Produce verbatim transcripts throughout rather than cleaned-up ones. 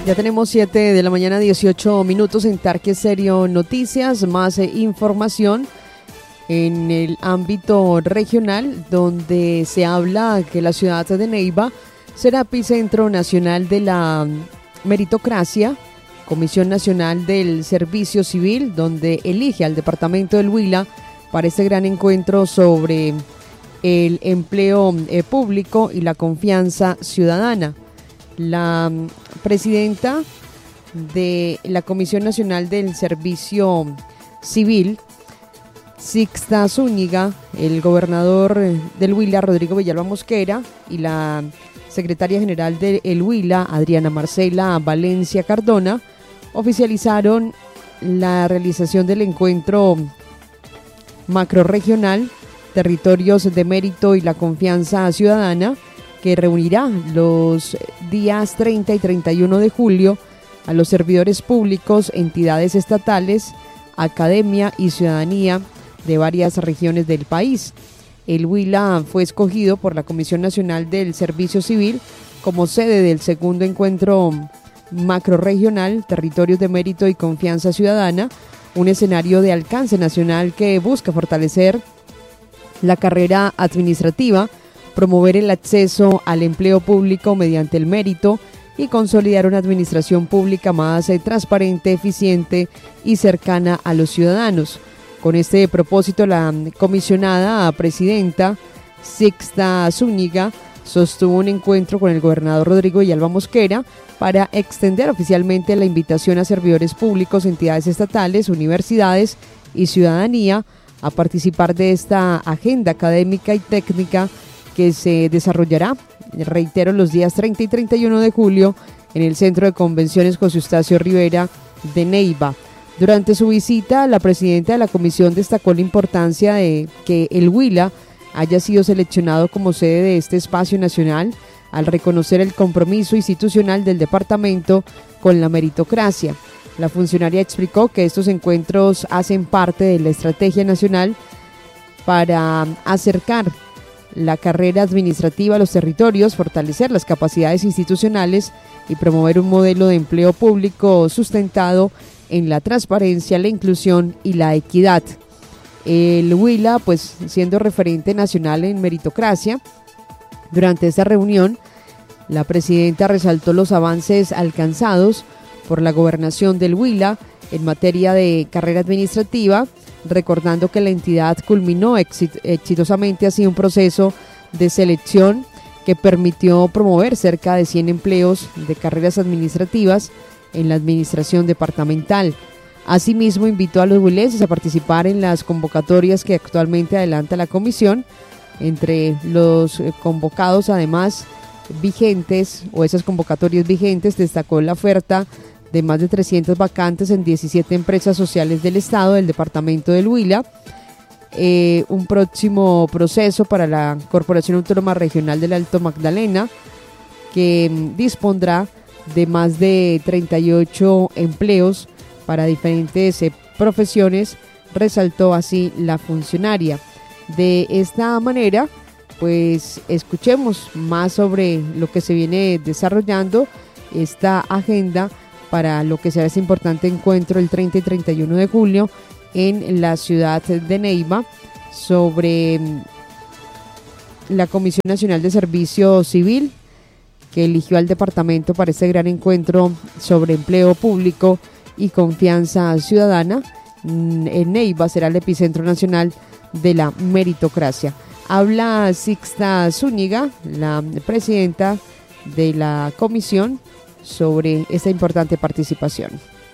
Ya tenemos siete de la mañana, dieciocho minutos en Tarque Serio Noticias, más eh, información en el ámbito regional, donde se habla que la ciudad de Neiva será epicentro nacional de la meritocracia. Comisión Nacional del Servicio Civil, donde elige al departamento del Huila para este gran encuentro sobre el empleo eh, público y la confianza ciudadana. La presidenta de la Comisión Nacional del Servicio Civil, Sixta Zúñiga, el gobernador del Huila, Rodrigo Villalba Mosquera, y la secretaria general del Huila, Adriana Marcela Valencia Cardona, oficializaron la realización del encuentro macrorregional Territorios de Mérito y la Confianza Ciudadana, que reunirá los días treinta y treinta y uno de julio a los servidores públicos, entidades estatales, academia y ciudadanía de varias regiones del país. El Huila fue escogido por la Comisión Nacional del Servicio Civil como sede del segundo encuentro macrorregional Territorios de Mérito y Confianza Ciudadana, un escenario de alcance nacional que busca fortalecer la carrera administrativa, promover el acceso al empleo público mediante el mérito y consolidar una administración pública más eh, transparente, eficiente y cercana a los ciudadanos. Con este propósito, la comisionada presidenta Sixta Zúñiga sostuvo un encuentro con el gobernador Rodrigo Villalba Mosquera para extender oficialmente la invitación a servidores públicos, entidades estatales, universidades y ciudadanía a participar de esta agenda académica y técnica que se desarrollará, reitero, los días treinta y treinta y uno de julio en el Centro de Convenciones José Eustacio Rivera de Neiva. Durante su visita, la presidenta de la comisión destacó la importancia de que el Huila haya sido seleccionado como sede de este espacio nacional al reconocer el compromiso institucional del departamento con la meritocracia. La funcionaria explicó que estos encuentros hacen parte de la estrategia nacional para acercar la carrera administrativa a los territorios, fortalecer las capacidades institucionales y promover un modelo de empleo público sustentado en la transparencia, la inclusión y la equidad. El Huila, pues siendo referente nacional en meritocracia, durante esta reunión, la presidenta resaltó los avances alcanzados por la gobernación del Huila en materia de carrera administrativa, recordando que la entidad culminó exit- exitosamente así un proceso de selección que permitió promover cerca de cien empleos de carreras administrativas en la administración departamental. Asimismo, invitó a los huilenses a participar en las convocatorias que actualmente adelanta la comisión. Entre los convocados, además, vigentes o esas convocatorias vigentes, destacó la oferta de más de trescientas vacantes en diecisiete empresas sociales del Estado del departamento del Huila, eh, un próximo proceso para la Corporación Autónoma Regional del Alto Magdalena, que mm, dispondrá de más de treinta y ocho empleos para diferentes eh, profesiones, resaltó así la funcionaria. De esta manera, pues escuchemos más sobre lo que se viene desarrollando esta agenda para lo que será este importante encuentro el treinta y treinta y uno de julio en la ciudad de Neiva sobre la Comisión Nacional de Servicio Civil, que eligió al departamento para este gran encuentro sobre empleo público y confianza ciudadana. En Neiva será el epicentro nacional de la meritocracia. Habla Sixta Zúñiga, la presidenta de la comisión, sobre esta importante participación.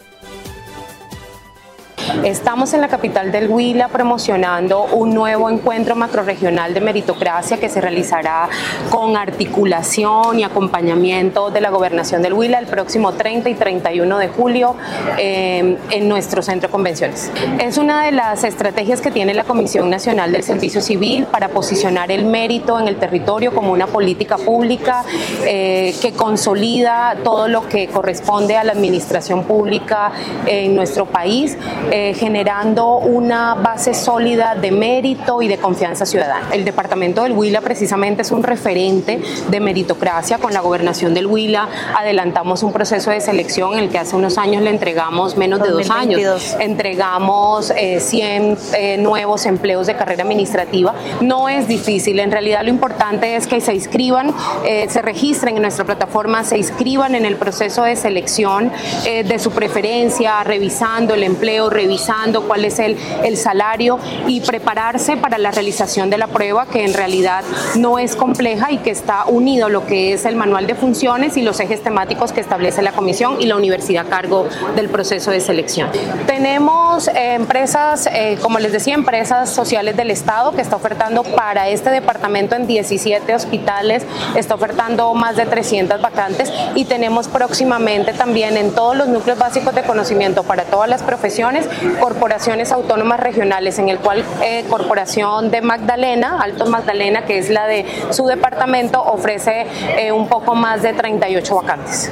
Estamos en la capital del Huila promocionando un nuevo encuentro macrorregional de meritocracia que se realizará con articulación y acompañamiento de la Gobernación del Huila el próximo treinta y treinta y uno de julio eh, en nuestro centro de convenciones. Es una de las estrategias que tiene la Comisión Nacional del Servicio Civil para posicionar el mérito en el territorio como una política pública eh, que consolida todo lo que corresponde a la administración pública en nuestro país. Eh, eh, generando una base sólida de mérito y de confianza ciudadana. El departamento del Huila precisamente es un referente de meritocracia. Con la gobernación del Huila adelantamos un proceso de selección en el que hace unos años le entregamos menos de dos años. Entregamos eh, cien eh, nuevos empleos de carrera administrativa. No es difícil, en realidad lo importante es que se inscriban, eh, se registren en nuestra plataforma, se inscriban en el proceso de selección eh, de su preferencia, revisando el empleo, revisando cuál es el, el salario y prepararse para la realización de la prueba, que en realidad no es compleja y que está unido a lo que es el manual de funciones y los ejes temáticos que establece la comisión y la universidad a cargo del proceso de selección. Tenemos eh, empresas, eh, como les decía, empresas sociales del Estado que está ofertando para este departamento en diecisiete hospitales, está ofertando más de trescientas vacantes y tenemos próximamente también en todos los núcleos básicos de conocimiento para todas las profesiones, corporaciones autónomas regionales, en el cual eh, Corporación de Magdalena, Altos Magdalena, que es la de su departamento, ofrece eh, un poco más de treinta y ocho vacantes.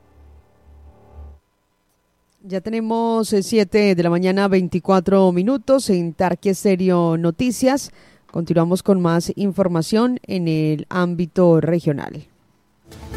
Ya tenemos siete de la mañana, veinticuatro minutos en Tarqui Estéreo Noticias. Continuamos con más información en el ámbito regional.